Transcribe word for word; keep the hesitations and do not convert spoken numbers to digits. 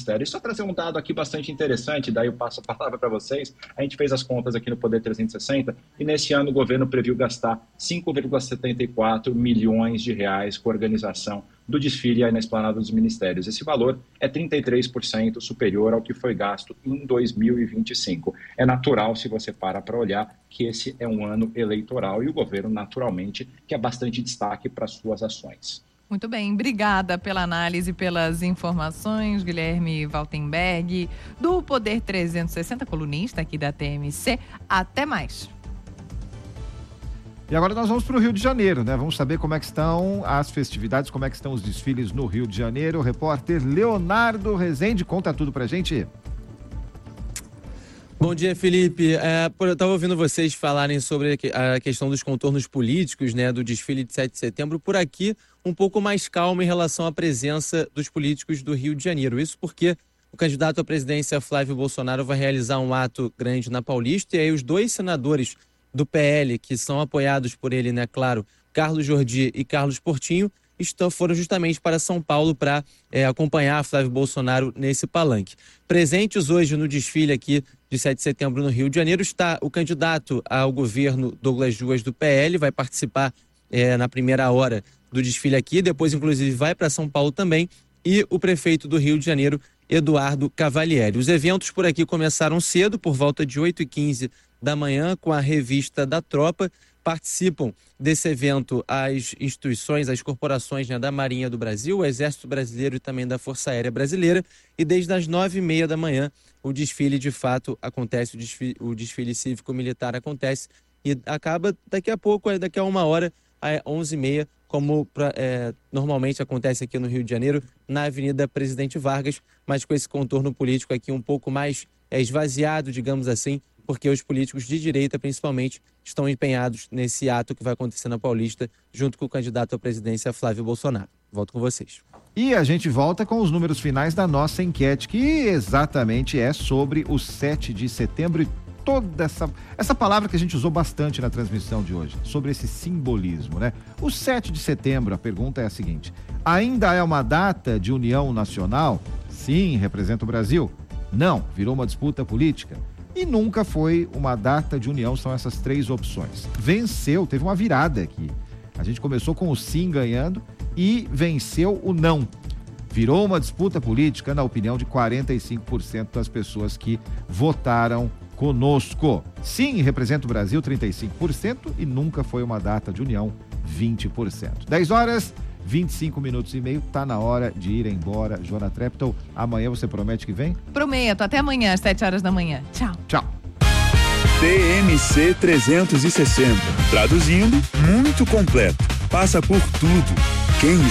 ministérios. Só trazer um dado aqui bastante interessante, daí eu passo a palavra para vocês. A gente fez as contas aqui no Poder trezentos e sessenta e nesse ano o governo previu gastar cinco vírgula setenta e quatro milhões de reais com a organização do desfile aí na Esplanada dos Ministérios. Esse valor é trinta e três por cento superior ao que foi gasto em dois mil e vinte e cinco. É natural, se você para para olhar, que esse é um ano eleitoral e o governo, naturalmente, quer bastante destaque para suas ações. Muito bem, obrigada pela análise, pelas informações, Guilherme Valtenberg, do Poder trezentos e sessenta, colunista aqui da T M C. Até mais. E agora nós vamos para o Rio de Janeiro, né? Vamos saber como é que estão as festividades, como é que estão os desfiles no Rio de Janeiro. O repórter Leonardo Rezende conta tudo pra gente. Bom dia, Felipe. É, eu estava ouvindo vocês falarem sobre a questão dos contornos políticos, né, do desfile de sete de setembro. Por aqui, um pouco mais calmo em relação à presença dos políticos do Rio de Janeiro. Isso porque o candidato à presidência, Flávio Bolsonaro, vai realizar um ato grande na Paulista, e aí os dois senadores do P L, que são apoiados por ele, né, claro, Carlos Jordi e Carlos Portinho, estão, foram justamente para São Paulo para é, acompanhar Flávio Bolsonaro nesse palanque. Presentes hoje no desfile aqui de sete de setembro no Rio de Janeiro está o candidato ao governo Douglas Ruas do P L, vai participar é, na primeira hora do desfile aqui, depois inclusive vai para São Paulo também, e o prefeito do Rio de Janeiro, Eduardo Cavalieri. Os eventos por aqui começaram cedo, por volta de oito e quinze da manhã, com a revista da Tropa. Participam desse evento as instituições, as corporações, né, da Marinha do Brasil, o Exército Brasileiro e também da Força Aérea Brasileira, e desde as nove e meia da manhã o desfile de fato acontece, o desfile, o desfile cívico-militar acontece e acaba daqui a pouco, daqui a uma hora, às onze e meia, como pra, é, normalmente acontece aqui no Rio de Janeiro, na Avenida Presidente Vargas, mas com esse contorno político aqui um pouco mais é, esvaziado, digamos assim, porque os políticos de direita, principalmente, estão empenhados nesse ato que vai acontecer na Paulista, junto com o candidato à presidência, Flávio Bolsonaro. Volto com vocês. E a gente volta com os números finais da nossa enquete, que exatamente é sobre o sete de setembro e toda essa, essa palavra que a gente usou bastante na transmissão de hoje, sobre esse simbolismo, né? O sete de setembro, a pergunta é a seguinte: ainda é uma data de união nacional? Sim, representa o Brasil. Não, virou uma disputa política. E nunca foi uma data de união, são essas três opções. Venceu, teve uma virada aqui. A gente começou com o sim ganhando e venceu o não. Virou uma disputa política, na opinião de quarenta e cinco por cento das pessoas que votaram conosco. Sim, representa o Brasil, trinta e cinco por cento, e nunca foi uma data de união, vinte por cento. dez horas, vinte e cinco minutos e meio, tá na hora de ir embora. Joana Treptow, amanhã você promete que vem? Prometo, até amanhã, às sete horas da manhã. Tchau. Tchau. T M C trezentos e sessenta, traduzindo, muito completo. Passa por tudo. Quem